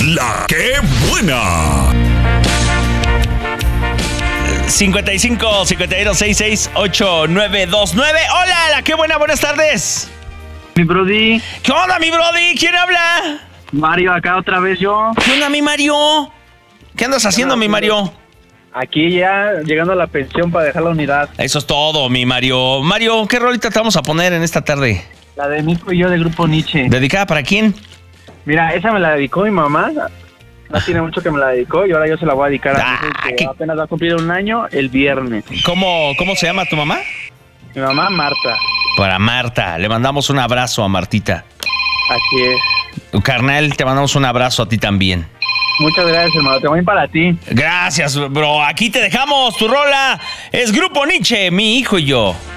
La que buena. 55 51 66 8929. Hola, la que buena, buenas tardes. Mi brody. ¿Qué onda, mi brody? ¿Quién habla? Mario, acá otra vez yo. ¿Qué onda, mi Mario? ¿Qué andas haciendo, mi Mario? Aquí ya llegando a la pensión para dejar la unidad. Eso es todo, mi Mario. Mario, ¿qué rolita te vamos a poner en esta tarde? La de Nico y yo del grupo Nietzsche. ¿Dedicada para quién? Mira, esa me la dedicó mi mamá. No tiene mucho que me la dedicó y ahora yo se la voy a dedicar a mi hija, que apenas va a cumplir un año el viernes. ¿Cómo se llama tu mamá? Mi mamá, Marta. Para Marta. Le mandamos un abrazo a Martita. Así es. Carnal, te mandamos un abrazo a ti también. Muchas gracias, hermano. Te voy para ti. Gracias, bro. Aquí te dejamos tu rola. Es Grupo Nietzsche, mi hijo y yo.